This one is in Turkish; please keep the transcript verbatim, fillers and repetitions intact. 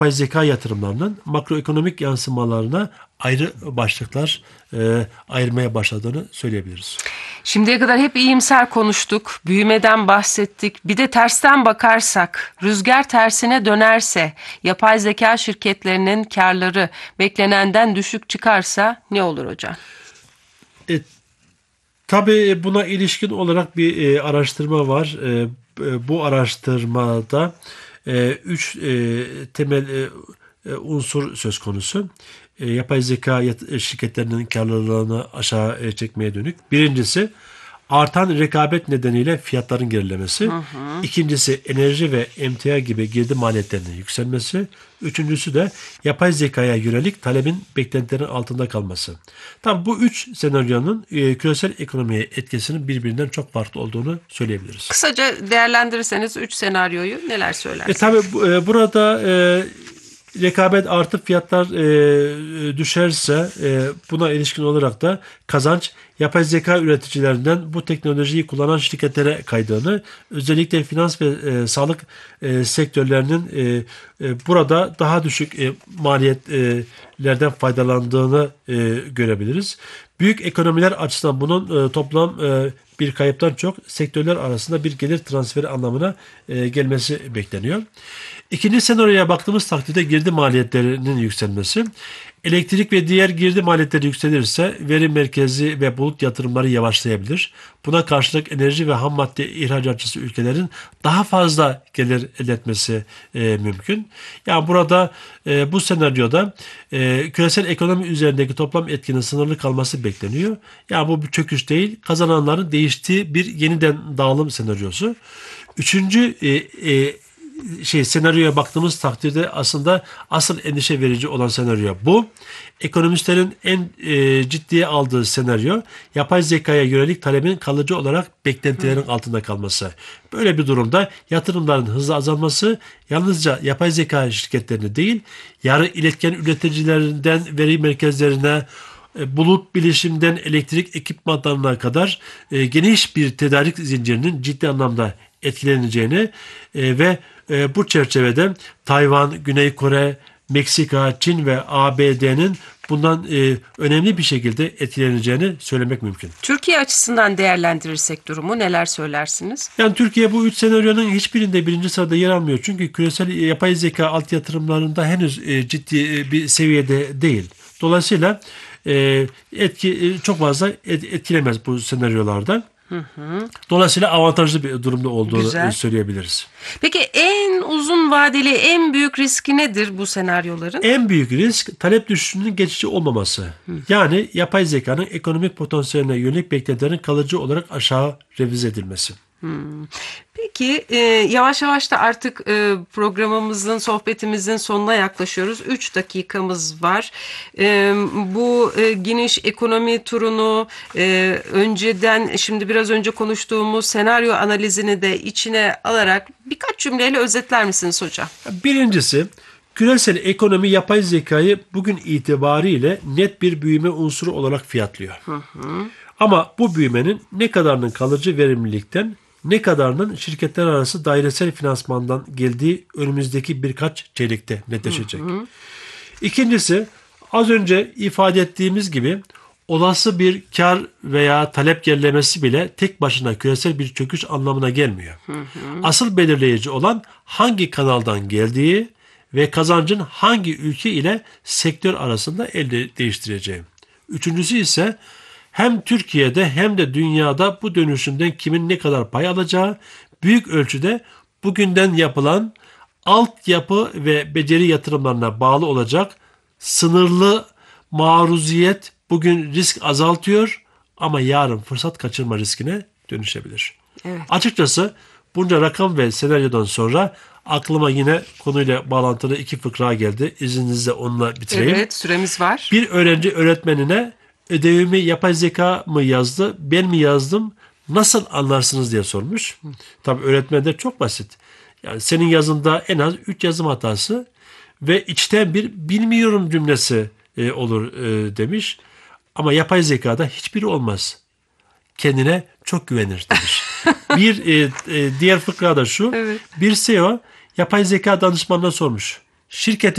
yapay zeka yatırımlarının makroekonomik yansımalarına ayrı başlıklar e, ayırmaya başladığını söyleyebiliriz. Şimdiye kadar hep iyimser konuştuk, büyümeden bahsettik. Bir de tersten bakarsak, rüzgar tersine dönerse, yapay zeka şirketlerinin karları beklenenden düşük çıkarsa ne olur hocam? E, tabii buna ilişkin olarak bir e, araştırma var. E, bu araştırmada e, üç e, temel e, e, unsur söz konusu. E, yapay zeka yat- şirketlerinin karlılığını aşağı e, çekmeye dönük. Birincisi artan rekabet nedeniyle fiyatların gerilemesi. Hı hı. İkincisi enerji ve emtia gibi girdi maliyetlerinin yükselmesi. Üçüncüsü de yapay zekaya yönelik talebin beklentilerin altında kalması. Tabii bu üç senaryonun e, küresel ekonomiye etkisinin birbirinden çok farklı olduğunu söyleyebiliriz. Kısaca değerlendirirseniz üç senaryoyu neler söylersiniz? E, tabii e, burada e, rekabet artıp fiyatlar e, düşerse e, buna ilişkin olarak da kazanç yapay zeka üreticilerinden bu teknolojiyi kullanan şirketlere kaydığını, özellikle finans ve e, sağlık e, sektörlerinin e, e, burada daha düşük e, maliyetlerden faydalandığını e, görebiliriz. Büyük ekonomiler açısından bunun e, toplam e, bir kayıptan çok sektörler arasında bir gelir transferi anlamına e, gelmesi bekleniyor. İkinci senaryoya baktığımız takdirde girdi maliyetlerinin yükselmesi. Elektrik ve diğer girdi maliyetleri yükselirse veri merkezi ve bulut yatırımları yavaşlayabilir. Buna karşılık enerji ve ham madde ihracatçısı ülkelerin daha fazla gelir elde etmesi e, mümkün. Yani burada e, bu senaryoda e, küresel ekonomi üzerindeki toplam etkinin sınırlı kalması bekleniyor. Yani bu bir çöküş değil, kazananların değiştiği bir yeniden dağılım senaryosu. Üçüncü e, e, şey senaryoya baktığımız takdirde aslında asıl endişe verici olan senaryo bu. Ekonomistlerin en e, ciddiye aldığı senaryo yapay zekaya yönelik talebin kalıcı olarak beklentilerin Hı. altında kalması. Böyle bir durumda yatırımların hızla azalması yalnızca yapay zeka şirketlerine değil, yarı iletken üreticilerinden veri merkezlerine, bulut bilişimden elektrik ekipmanlarına kadar e, geniş bir tedarik zincirinin ciddi anlamda etkileneceğini e, ve e, bu çerçevede Tayvan, Güney Kore, Meksika, Çin ve A B D'nin bundan e, önemli bir şekilde etkileneceğini söylemek mümkün. Türkiye açısından değerlendirirsek durumu neler söylersiniz? Yani Türkiye bu üç senaryonun hiçbirinde birinci sırada yer almıyor. Çünkü küresel yapay zeka alt yatırımlarında henüz e, ciddi e, bir seviyede değil. Dolayısıyla e, etki e, çok fazla et, etkilemez bu senaryolardan. Hı hı. Dolayısıyla avantajlı bir durumda olduğunu Güzel. söyleyebiliriz. Peki en uzun vadeli en büyük riski nedir bu senaryoların? En büyük risk talep düşüşünün geçici olmaması. Hı. Yani yapay zekanın ekonomik potansiyeline yönelik beklentilerin kalıcı olarak aşağı revize edilmesi. Hmm. Peki e, yavaş yavaş da artık e, programımızın, sohbetimizin sonuna yaklaşıyoruz. Üç dakikamız var. E, bu e, geniş ekonomi turunu e, önceden, şimdi biraz önce konuştuğumuz senaryo analizini de içine alarak birkaç cümleyle özetler misiniz hocam? Birincisi, küresel ekonomi yapay zekayı bugün itibariyle net bir büyüme unsuru olarak fiyatlıyor. Hı hı. Ama bu büyümenin ne kadarının kalıcı verimlilikten, ne kadarının şirketler arası dairesel finansmandan geldiği önümüzdeki birkaç çeyrekte netleşecek. Hı hı. İkincisi, az önce ifade ettiğimiz gibi olası bir kar veya talep gerilemesi bile tek başına küresel bir çöküş anlamına gelmiyor. Hı hı. Asıl belirleyici olan hangi kanaldan geldiği ve kazancın hangi ülke ile sektör arasında elde değiştireceği. Üçüncüsü ise hem Türkiye'de hem de dünyada bu dönüşümden kimin ne kadar pay alacağı büyük ölçüde bugünden yapılan altyapı ve beceri yatırımlarına bağlı olacak. Sınırlı maruziyet bugün risk azaltıyor ama yarın fırsat kaçırma riskine dönüşebilir. Evet. Açıkçası bunca rakam ve senaryodan sonra aklıma yine konuyla bağlantılı iki fıkra geldi. İzninizle onunla bitireyim. Evet, süremiz var. Bir öğrenci öğretmenine ödevimi yapay zeka mı yazdı, ben mi yazdım, nasıl anlarsınız diye sormuş. Hı. Tabii öğretmen de çok basit. Yani senin yazında en az üç yazım hatası ve içten bir bilmiyorum cümlesi e, olur e, demiş. Ama yapay zekada hiçbiri olmaz. Kendine çok güvenir demiş. bir e, e, diğer fıkra da şu. Evet. Bir C E O yapay zeka danışmanına sormuş. Şirkete